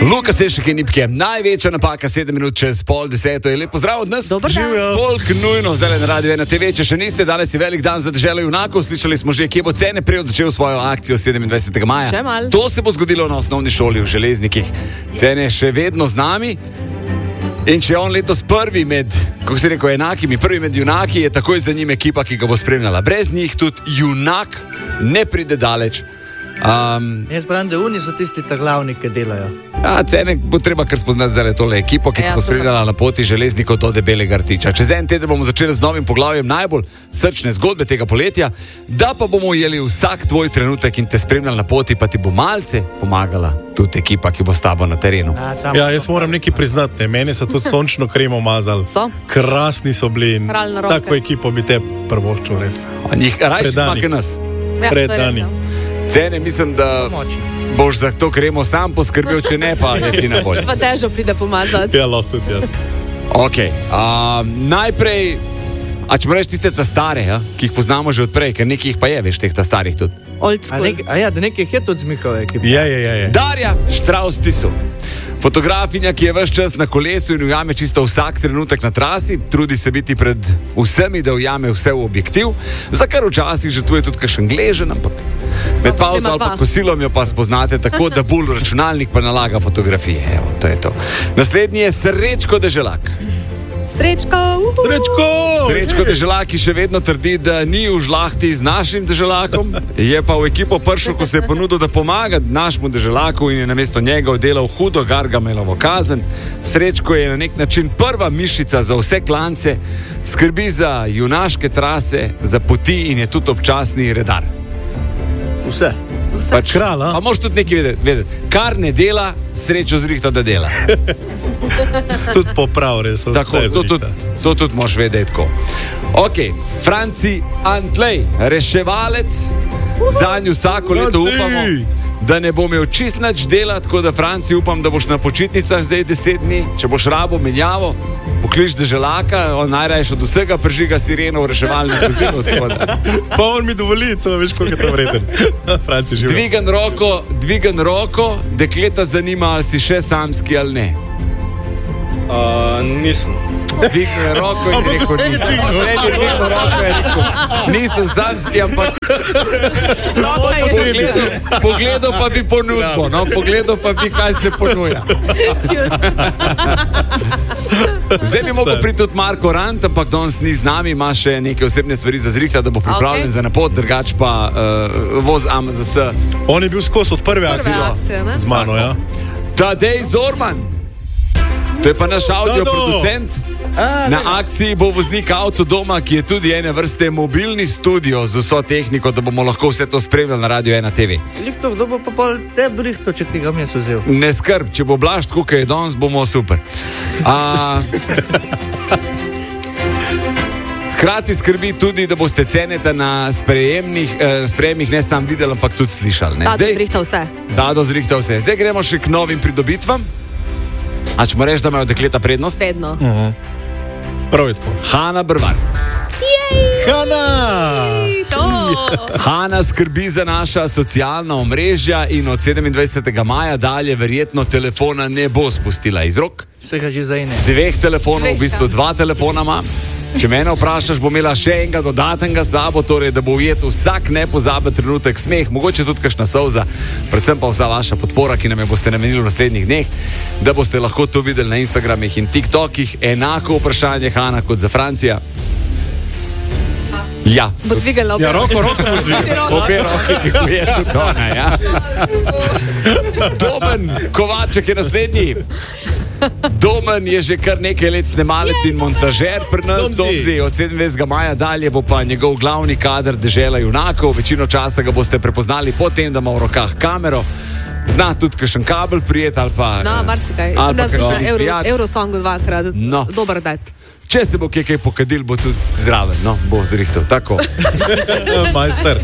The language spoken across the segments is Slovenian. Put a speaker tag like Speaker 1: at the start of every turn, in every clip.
Speaker 1: Luka Sešek in Nipke, največja napaka 7 minut čez 9:30. Lep pozdrav od nas.
Speaker 2: Dober dan.
Speaker 1: Folk nujno zdaj na Radio 1 TV. Če še niste, danes je velik dan za deželo junakov. Slišali smo že, kje bo Cene prej začel svojo akcijo 27. maja.
Speaker 2: Še malo.
Speaker 1: To se bo zgodilo na osnovni šoli v Železnikih. Cene je še vedno z nami. In če je on letos prvi med, kako se rekel, enakimi, prvi med junaki, je takoj za njim ekipa, ki ga bo spremljala. Brez njih tudi junak ne pride daleč.
Speaker 3: Jaz pravim, da oni so tisti ta glavni, ki delajo.
Speaker 1: Cene bo treba kar spoznati zdaj tole ekipo, ki te bo spremljala na poti železnikov do Debelega rtiča. Čez en teden bomo začeli z novim poglavjem najbolj srčne zgodbe tega poletja, da pa bomo ujeli vsak tvoj trenutek in te spremljali na poti, pa ti bo malce pomagala tudi ekipa, ki bo s tabo na terenu.
Speaker 4: Ja, jaz moram nekaj priznati, meni so tudi sončno kremo mazali. Krasni so bili in tako ekipo bi te prvoščil res.
Speaker 1: Njih rajši imake nas.
Speaker 4: Predani.
Speaker 1: Cene, mislim, da boš za to kremo sam poskrbel, če ne, pa je ti na bolje.
Speaker 2: Pa težo pride pomazati.
Speaker 4: Ja, lahko tudi jaz.
Speaker 1: Ok, najprej, če moraš tiste ta stare, ki jih poznamo že odprej, ker nekih pa je, veš, teh ta starih tudi.
Speaker 2: Old school.
Speaker 3: Da nekih je tudi z Mihove ekipe.
Speaker 4: Je.
Speaker 1: Darja Štraus-Tisu. Fotografinja, ki je ves čas na kolesu in ujame čisto vsak trenutek na trasi, trudi se biti pred vsemi, da ujame vse v objektiv, za kar včasih že tu je tudi kakšen gležen, ampak med pauzo ali pa kosilom jo pa spoznate tako, da bolj računalnik pa nalaga fotografije. Evo, to je to. Naslednji je Srečko Deželak. Srečko Deželak, ki še vedno trdi, da ni v žlahti z našim Deželakom, je pa v ekipo prišel, ko se je ponudil, da pomaga našemu Deželaku in je namesto njega oddelal hudo Gargamelovo kazen. Srečko je na nek način prva mišica za vse klance, skrbi za junaške trase, za poti in je tudi občasni redar.
Speaker 3: Vse.
Speaker 1: Pač kralj, pa moraš tudi nekaj vedeti. Kar ne dela, Srečo zrihta, da dela.
Speaker 4: Tudi poprav, res.
Speaker 1: Tako, to tudi moraš vedeti tako. Ok, Franci Antlej, reševalec, zanj vsako leto upamo, da ne bo imel čist nič dela, tako da Franci upam, da boš na počitnicah zdaj 10 dni, če boš rabo menjavo, poklič Deželaka, on najraješ od vsega prižiga sireno v reševalnem vozilu.
Speaker 4: Pa on mi dovoli, to veš, koliko je to vreden. Franci živi.
Speaker 1: Dvigan roko, dekleta zanima, ali si še samski ali ne.
Speaker 5: Nisem.
Speaker 1: Dvigne roko in rekel, nisem samski, ampak pogledal pa bi ponudbo, pogledal pa bi, kaj se ponuja. Zdaj bi mogel priti tudi Marko Rant, ampak danes ni z nami, ima še neke osebne stvari za zrihta, da bo pripravljen za napot, drugač pa voz AMZS.
Speaker 4: On je bil skozi od prve akcije z mano, ja.
Speaker 1: Tadej Zorman. To je pa naš audio producent. Na akciji bo voznik Avtodoma, ki je tudi ene vrste mobilni studio z vso tehniko, da bomo lahko vse to spremljali na Radio 1 TV.
Speaker 3: Slihto, kdo bo pa pol te brihto, če ti ga mi so vzel?
Speaker 1: Ne skrb, če bo Blaž tako, kaj je danes, bomo super. Hkrati skrbi tudi, da boste Ceneta na sprejemih ne sam videli, ampak tudi slišali. Dado zrihta vse. Zdaj gremo še k novim pridobitvam. A če moraš, da imajo dekleta prednost?
Speaker 2: Vedno.
Speaker 4: Prav je tako.
Speaker 1: Hanna Brvar. Hanna skrbi za naša socialna omrežja in od 27. maja dalje verjetno telefona ne bo spustila iz rok.
Speaker 3: Vsega že za ene.
Speaker 1: 2 telefonov, v bistvu 2 telefona ima. Če mene vprašaš, bo imela še enega dodatnega sabo, torej da bo ujet vsak nepozaben trenutek, smeh, mogoče tudi kakšna solza, predvsem pa vsa vaša podpora, ki nam jo boste namenili v naslednjih dneh, da boste lahko to videli na Instagramih in TikTokih. Enako vprašanje, Hanna, kot za Francija. Ja.
Speaker 2: Bo dvigala obe.
Speaker 4: Ja, roko bo dvigala.
Speaker 1: Obe roki, ki je tudi ona, ja. Domen Kovaček je naslednji. Domen je že kar nekaj let snemalec in montažer pri nas. Domzi, od 27. maja dalje bo pa njegov glavni kader Dežela junakov. Večino časa ga boste prepoznali po tem, da ima v rokah kamero. Zna tudi kakšen kabel prijet ali pa...
Speaker 2: marsikaj. Eurosongu 2-krat. Dober dat.
Speaker 1: Če se bo kaj pokadil, bo tudi zraven. Bo zrihtel. Tako.
Speaker 4: Majster.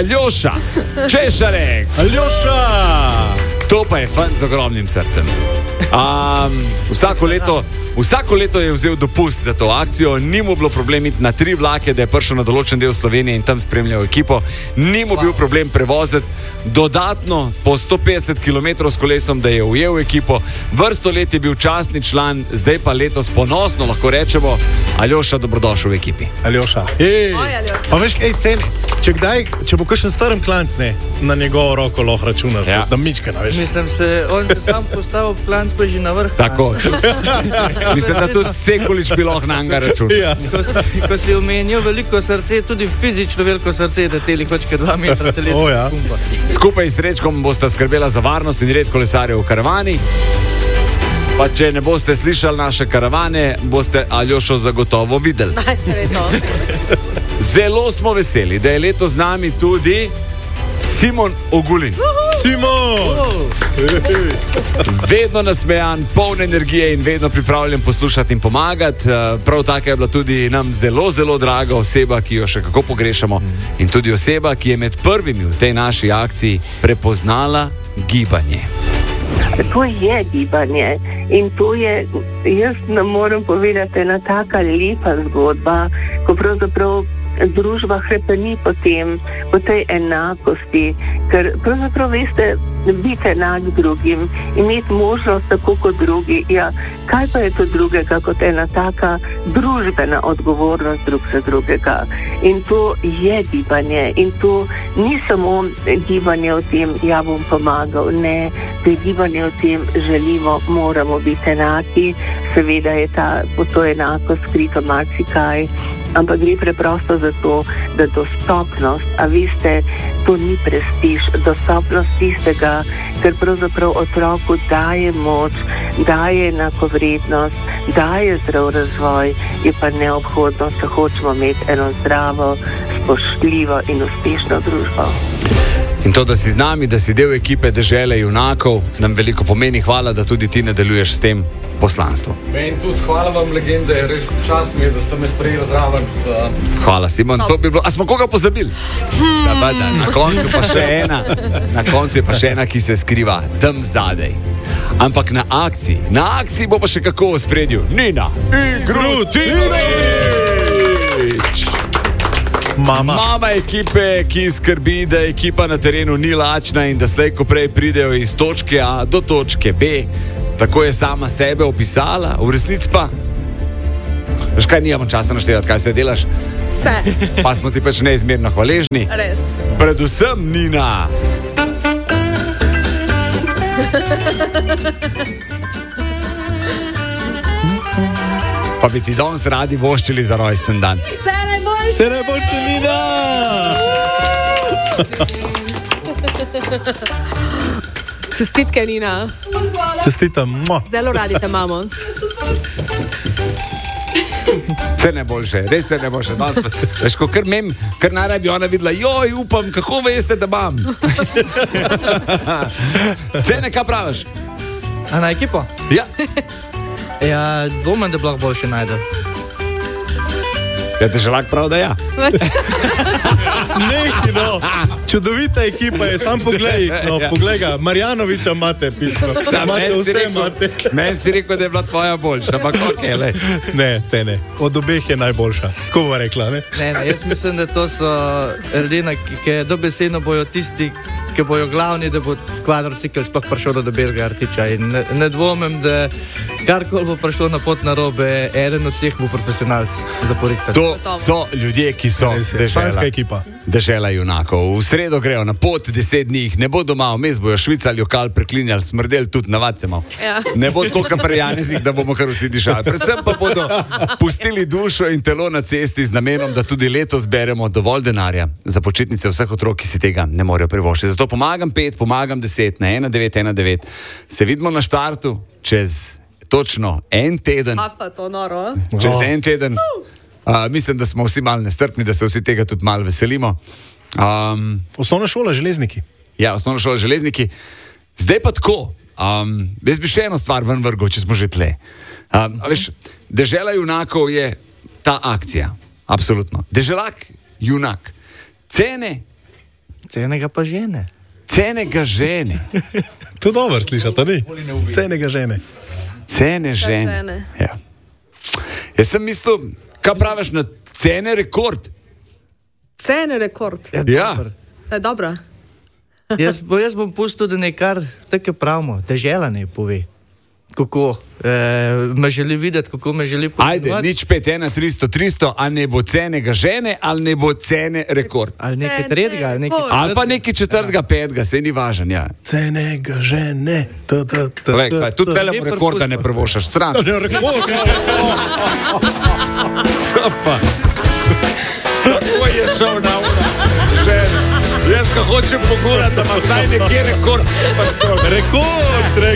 Speaker 1: Aljoša Češarek.
Speaker 4: Aljoša!
Speaker 1: To pa je fant z ogromnim srcem. Vsako leto je vzel dopust za to akcijo, ni mu bilo problem iti na 3 vlake, da je prišel na določen del Slovenije in tam spremljal ekipo. Ni mu bil problem prevoziti dodatno po 150 km s kolesom, da je ujel ekipo. Vrsto let je bil častni član, zdaj pa letos ponosno lahko rečemo: Aljoša, dobrodošel v ekipi.
Speaker 4: Aljoša. Pa veš, ceni. Če bo kakšen starem klanc, ne, na njegovo roko lahko računaš, da mička, veš.
Speaker 3: Mislim, on se sam postavil klanc, pa že na vrh.
Speaker 1: Tako. Mislim, da tudi Sekulič bi lahko na njega računal.
Speaker 3: Ja. Ko si omenil veliko srce, tudi fizično veliko srce, da teli hočke 2 metra telesa.
Speaker 1: Skupaj s Srečkom boste skrbela za varnost in red kolesarjev v karavani. Pa če ne boste slišali naše karavane, boste Aljošo zagotovo videli. Zelo smo veseli, da je letos z nami tudi Simon Ogulin.
Speaker 4: Simon!
Speaker 1: Vedno nasmejan, poln energije in vedno pripravljen poslušati in pomagati. Prav tako je bila tudi nam zelo, zelo draga oseba, ki jo še kako pogrešamo. In tudi oseba, ki je med prvimi v tej naši akciji prepoznala gibanje.
Speaker 5: To je gibanje in to je, jaz ne morem povedati, ena taka lepa zgodba, ko pravzaprav družba hrepeni po tej enakosti, ker pravzaprav veste, biti enak drugim, imeti možnost tako kot drugi, ja, kaj pa je to drugega kot ena taka družbena odgovornost drug za drugega. In to je gibanje in to ni samo gibanje o tem, ja bom pomagal, ne, to je gibanje o tem, želimo, moramo biti enaki, seveda je to enako skrito marsikaj, ampak gre preprosto za to, da dostopnost, a veste, to ni prestiž, dostopnost tistega, ker pravzaprav otroku daje moč, daje enakovrednost, daje zdrav razvoj, je pa neobhodno, če hočemo imeti eno zdravo, spoštljivo in uspešno družbo.
Speaker 1: In to, da si z nami, da si del ekipe Dežele junakov, nam veliko pomeni. Hvala, da tudi ti nadaljuješ s tem poslanstvom.
Speaker 4: Meni tudi hvala vam, legende, res čast mi je, da ste me sprejeli zraven.
Speaker 1: Hvala, Simon, to bi bilo. A smo koga pozabili? Zabada, na koncu je pa še ena, ki se skriva tam zadaj. Ampak na akciji bo pa še kako v spredju Nina Igrutinović. Mama ekipe, ki skrbi, da ekipa na terenu ni lačna in da slej ko prej pridejo iz točke A do točke B. Tako je sama sebe opisala, v resnici pa veš kaj, nijamo časa naštevati, kaj se delaš.
Speaker 2: Vse.
Speaker 1: Pa smo ti pač neizmerno hvaležni.
Speaker 2: Res.
Speaker 1: Predvsem Nina. Pa bi ti danes radi voščili za rojsten dan.
Speaker 4: Se najboljše, Nina!
Speaker 2: Čestitke, Nina.
Speaker 4: Čestitam.
Speaker 2: Zelo radi te imamo.
Speaker 1: Vse najboljše, res vse najboljše. Veš, ko kar naj bi ona videla, joj, upam, kako veste, da imam. Cene, kaj praviš?
Speaker 3: A na ekipo?
Speaker 1: Ja.
Speaker 3: Ja, dvomem, da bi lahko boljše najdel.
Speaker 1: Ja, te želak prav, da ja.
Speaker 4: Neki, no. Čudovita ekipa je, sam poglej ga, Marjanoviča imate pismo.
Speaker 1: Meni si rekel, da je bila tvoja boljša, ampak okej, lej.
Speaker 4: Ne, Cene, od obeh je najboljša, ko bo rekla, ne?
Speaker 3: Ne, jaz mislim, da to so ljudje, ki dobesedno bojo tisti, ki bojo glavni, da bo kvadrocikl sploh prišel do belega rtiča in ne dvomim, da karkoli bo prišlo na pot narobe, eden od teh bo profesionalc za porihtati.
Speaker 1: To so ljudje, ki so Dežela junakov. V sredo grejo na pot, 10 dni jih ne bo doma, vmes bojo švicali, okal preklinjali, smrdeli tudi navadce malo.
Speaker 2: Ja.
Speaker 1: Ne bo tako kaprejanezih, da bomo kar vsi dišali. Predvsem pa bodo pustili dušo in telo na cesti z namenom, da tudi letos zberemo dovolj denarja za počitnice vseh otrok, ki si tega ne morejo privoščiti. Zato pomagam 5, pomagam 10 na 1919. Se vidimo na štartu čez točno en teden.
Speaker 2: Pa to noro.
Speaker 1: Čez en teden. Mislim, da smo vsi malo nestrpni, da se vsi tega tudi malo veselimo.
Speaker 4: Osnovna šola Železniki.
Speaker 1: Ja, osnovna šola Železniki. Zdaj pa tako. Jaz bi še eno stvar ven vrgel, če smo že tle. Veš, Dežela junakov je ta akcija. Absolutno. Deželak, junak. Cene
Speaker 3: ga pa žene.
Speaker 1: Cenega žene.
Speaker 4: To dobro slišate, ni? Cenega žene.
Speaker 1: Cene žene. Ja. Jaz sem mislil, kaj praviš na cene rekord?
Speaker 2: Cene rekord.
Speaker 1: Ja.
Speaker 2: Je dobra.
Speaker 3: Jaz bom pustil, da nekaj tako pravimo, dežela ne pove. Kako me želi videti, kako me želi
Speaker 1: povedati. Ajde, nič 5-1-300-300, ali ne bo cenega žene, ali ne bo cene rekord.
Speaker 3: Ali nekaj tretjega, ali nekaj
Speaker 1: četrtega. Ali pa nekaj četrtega, petega, se ni važen, ja.
Speaker 4: Cenega žene.
Speaker 1: Tudi veliko rekorda ne prvošaš, stran.
Speaker 4: Rekord, ja.
Speaker 1: Sopa. Kako je šel na una žena? Jaz ga hočem pogurati, da ima saj nekje rekord.
Speaker 4: Rekord.